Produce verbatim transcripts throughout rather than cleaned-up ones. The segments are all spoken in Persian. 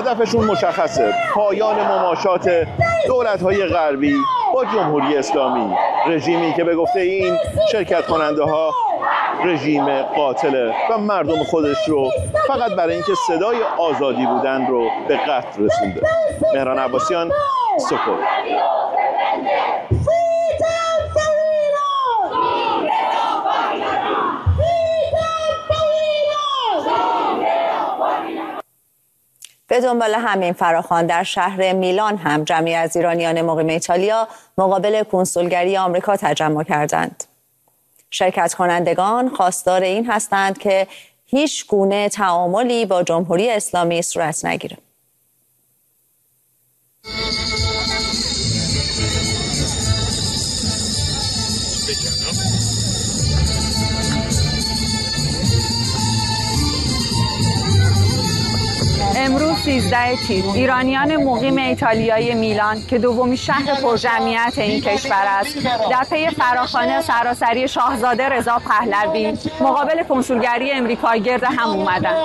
هدفشون مشخصه: پایان مماشات دولت‌های غربی با جمهوری اسلامی، رژیمی که به گفته این شرکت کننده ها رژیم قاتله و مردم خودش رو فقط برای اینکه صدای آزادی بودن رو به قتل رسونده. مهران عباسیان، سکوت. به دنبال همین فراخوان در شهر میلان هم جمعی از ایرانیان مقیم ایتالیا مقابل کنسولگری آمریکا تجمع کردند. شرکت کنندگان خواستار این هستند که هیچ گونه تعاملی با جمهوری اسلامی صورت نگیره. امروز سیزده تیر ایرانیان مقیم ایتالیایی میلان که دومین شهر پرجمعیت این کشور است، در پی فراخوان سراسری شاهزاده رضا پهلوی مقابل کنسولگری امریکا گرد هم اومدند.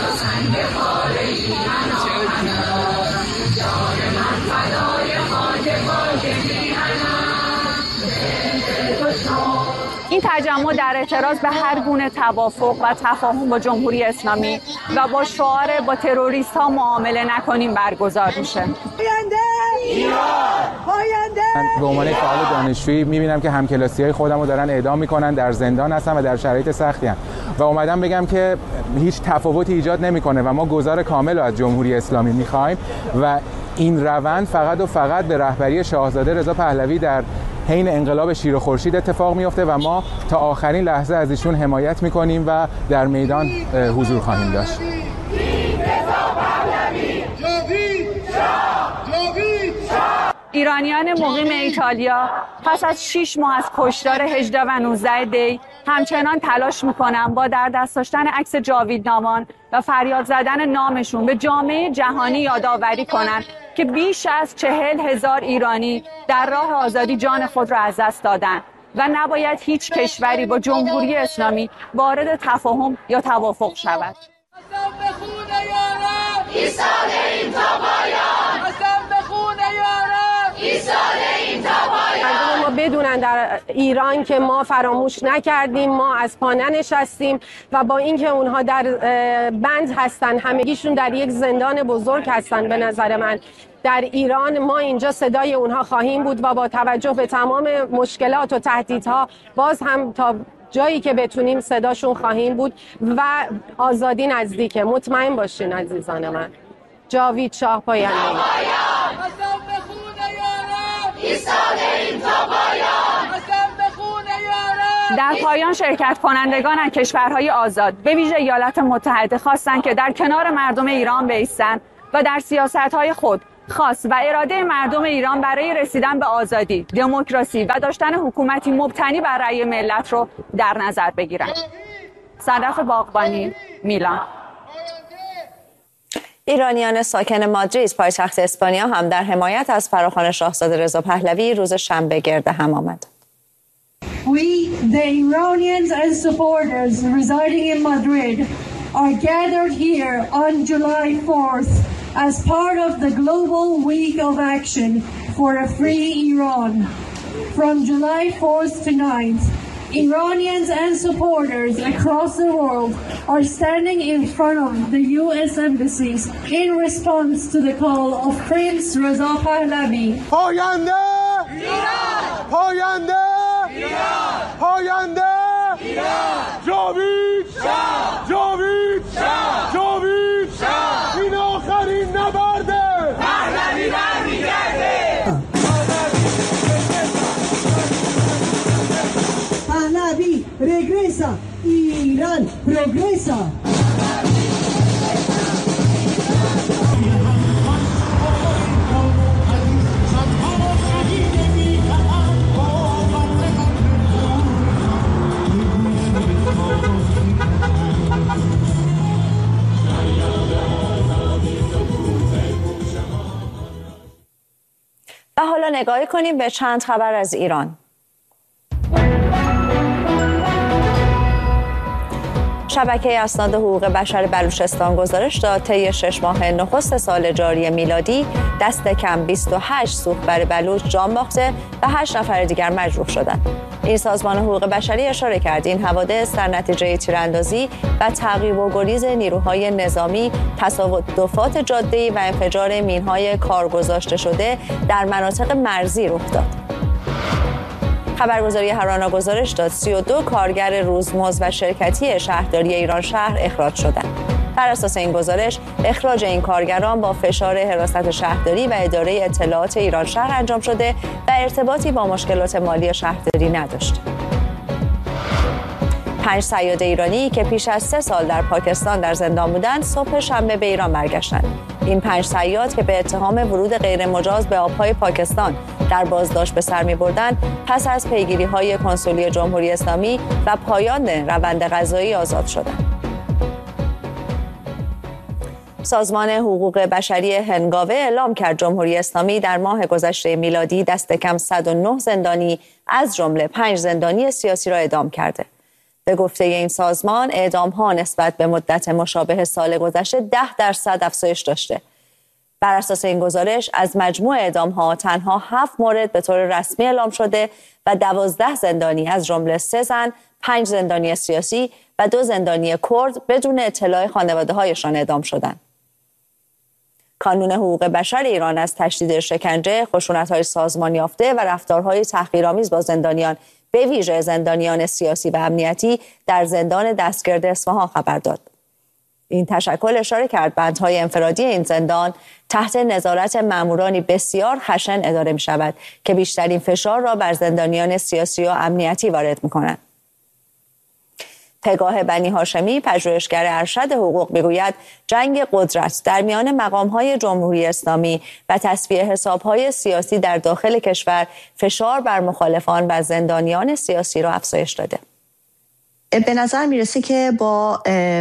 این تجمع در اعتراض به هر گونه توافق و تفاهم با جمهوری اسلامی و با شعار با تروریست ها معامله نکنیم برگزار میشه. من به عنوان فعال دانشجویی میبینم که همکلاسی‌های خودم رو دارن اعدام میکنن، در زندان هستن و در شرایط سختی هستن و اومدم بگم که هیچ تفاوتی ایجاد نمیکنه و ما گذار کامل رو از جمهوری اسلامی میخوایم و این روند فقط و فقط به رهبری شاهزاده رضا پهلوی در حین انقلاب شیر و خورشید اتفاق میفته و ما تا آخرین لحظه از ایشون حمایت میکنیم و در میدان حضور خواهیم داشت. ایرانیان مقیم ایتالیا پس از شش ماه از کشتار هجده و نوزده دی همچنان تلاش میکنن با در دست داشتن عکس جاویدنامان و فریاد زدن نامشون به جامعه جهانی یادآوری کنن که بیش از چهل هزار ایرانی در راه آزادی جان خود را از دست دادن و نباید هیچ کشوری با جمهوری اسلامی وارد تفاهم یا توافق شود. ما بدونن در ایران که ما فراموش نکردیم، ما از پا ننشستیم و با اینکه اونها در بند هستن، همگیشون در یک زندان بزرگ هستن، به نظر من در ایران ما اینجا صدای اونها خواهیم بود و با توجه به تمام مشکلات و تهدیدها باز هم تا جایی که بتونیم صداشون خواهیم بود و آزادی نزدیکه. مطمئن باشین عزیزان من. جاوید شاه پاینده. در پایان شرکت کنندگان از کشورهای آزاد به ویژه ایالات متحده خواستند که در کنار مردم ایران بایستند و در سیاست‌های خود خاص و اراده مردم ایران برای رسیدن به آزادی، دموکراسی و داشتن حکومتی مبتنی بر رأی ملت رو در نظر بگیرند. صدف باغبانی، میلان. ایرانیان ساکن مادرید پایتخت اسپانیا هم در حمایت از فراخوان شاهزاده رضا پهلوی روز شنبه گرد هم آمد. We, the Iranians and supporters residing in Madrid, are gathered here on July fourth as part of the Global Week of Action for a Free Iran. From July fourth to ninth, Iranians and supporters across the world are standing in front of the U S embassies in response to the call of Prince Reza Pahlavi. پاینده ایران! پاینده ایران! پاینده ایران! جاوید شاه! جاوید شاه! جاوید شاه! این آخرین نبرده! پهلوی برمیگرده! Pahlavi regresa, Irán progresa. و حالا نگاهی کنیم به چند خبر از ایران. شبکه اسناد حقوق بشر بلوچستان گزارش داد طی شش ماه نخست سال جاری میلادی دست کم بیست و هشت سوخبر بلوچ جان باخته و هشت نفر دیگر مجروح شدند. این سازمان حقوق بشری اشاره کرد این حوادث در نتیجه تیراندازی و تعقیب و گریز نیروهای نظامی، تصادفات جاده‌ای و انفجار مین‌های کارگذاشته شده در مناطق مرزی رخ داد. خبرگزاری هرانا گزارش داد سی و دو کارگر روزمزد و شرکتی شهرداری ایران شهر اخراج شدند. بر اساس این گزارش اخراج این کارگران با فشار حراست شهرداری و اداره اطلاعات ایران شهر انجام شده و ارتباطی با مشکلات مالی شهرداری نداشته. پنج صیاد ایرانی که پیش از سه سال در پاکستان در زندان بودند صبح شنبه به ایران برگشتند. این پنج صیاد که به اتهام ورود غیرمجاز به آبهای پاکستان در بازداشت به سر می‌بردند پس از پیگیری‌های کنسولی جمهوری اسلامی و پایان روند قضایی آزاد شدند. سازمان حقوق بشری هنگاوه اعلام کرد جمهوری اسلامی در ماه گذشته میلادی دست کم صد و نه زندانی از جمله پنج زندانی سیاسی را اعدام کرده. به گفته این سازمان اعدام‌ها نسبت به مدت مشابه سال گذشته ده درصد افزایش داشته. بر اساس این گزارش از مجموع اعدام‌ها تنها هفت مورد به طور رسمی اعلام شده و دوازده زندانی از جمله سه زن، پنج زندانی سیاسی و دو زندانی کرد بدون اطلاع خانواده‌هایشان اعدام شدند. کانون حقوق بشر ایران از تشدید شکنجه، خشونت‌های سازمان یافته و رفتارهای تحقیرآمیز با زندانیان به ویژه زندانیان سیاسی و امنیتی در زندان دستگرد اصفهان خبر داد. این تشکل اشاره کرد بندهای انفرادی این زندان تحت نظارت مامورانی بسیار خشن اداره می شود که بیشترین فشار را بر زندانیان سیاسی و امنیتی وارد می کنند. پگاه بنی هاشمی پژوهشگر ارشد حقوق میگوید جنگ قدرت در میان مقام‌های جمهوری اسلامی و تصفیه حساب‌های سیاسی در داخل کشور فشار بر مخالفان و زندانیان سیاسی را افزایش داده. به نظر میرسه که با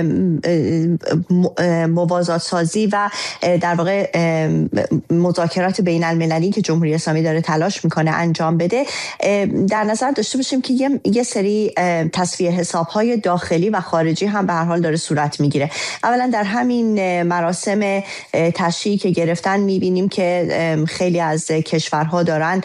موازات سازی و در واقع مذاکرات بین المللی که جمهوری اسلامی داره تلاش میکنه انجام بده، در نظر داشته باشیم که یه, یه سری تصفیه حسابهای داخلی و خارجی هم به هر حال داره صورت میگیره. اولا در همین مراسم تشییع که گرفتن میبینیم که خیلی از کشورها دارن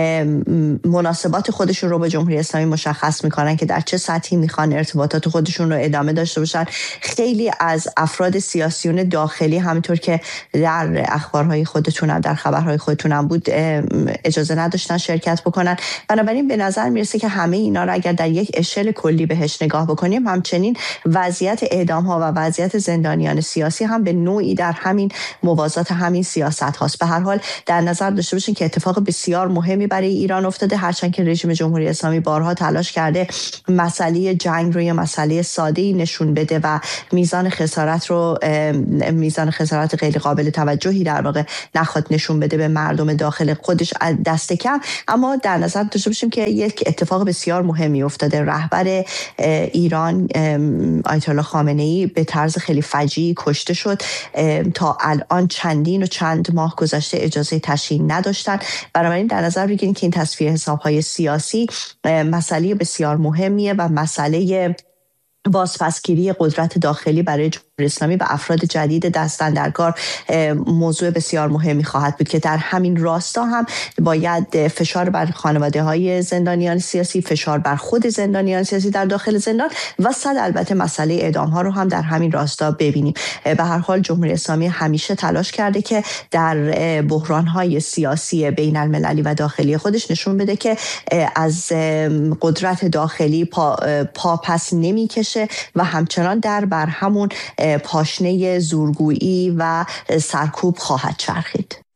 مناسبات خودشون رو با جمهوری اسلامی مشخص میکنن که در چه سطحی میخوان ارتباطات خودشون رو ادامه داشته باشن. خیلی از افراد سیاسیون داخلی همینطور که در اخبارهای خودتون هم در خبرهای خودتون هم بود اجازه نداشتن شرکت بکنن. بنابراین به نظر میرسه که همه اینا رو اگر در یک اشل کلی بهش نگاه بکنیم، همچنین وضعیت اعدام ها و وضعیت زندانیان سیاسی هم به نوعی در همین موازات همین سیاست هاست. به هر حال در نظر داشته باشین که اتفاق بسیار مهمی برای ایران افتاده، هرچند که رژیم جمهوری اسلامی بارها تلاش کرده مسئله جنگ روی مسئله ساده‌ای نشون بده و میزان خسارت رو میزان خسارت غیر قابل توجهی در واقع نخواد نشون بده به مردم داخل خودش دست کم. اما در نظر داشته باشیم که یک اتفاق بسیار مهمی افتاده. رهبر ایران آیت الله خامنه‌ای به طرز خیلی فجیعی کشته شد. تا الان چندین و چند ماه گذشته اجازه تشییع نداشتن. بنابراین در نظر بگیرید که این تصفیه حساب‌های سیاسی مسئله بسیار مهمیه و مسئله بازپسگیری قدرت داخلی برای جمهوری اسلامی و افراد جدید دستاندرکار موضوع بسیار مهمی خواهد بود که در همین راستا هم باید فشار بر خانواده های زندانیان سیاسی، فشار بر خود زندانیان سیاسی در داخل زندان و صد البته مسئله اعدام ها رو هم در همین راستا ببینیم. به هر حال جمهوری اسلامی همیشه تلاش کرده که در بحران های سیاسی بین المللی و داخلی خودش نشون بده که از قدرت داخلی پا, پا پس نمی کشه و همچنان در بر همون پاشنه زورگویی و سرکوب خواهد چرخید.